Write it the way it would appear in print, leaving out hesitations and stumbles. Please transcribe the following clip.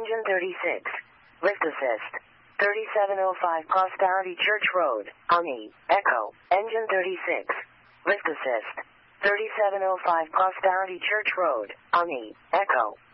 Engine 36. Lift assist. 3705 Prosperity Church Road, Ani, Echo. Engine 36. Lift assist. 3705 Prosperity Church Road, Ani, Echo.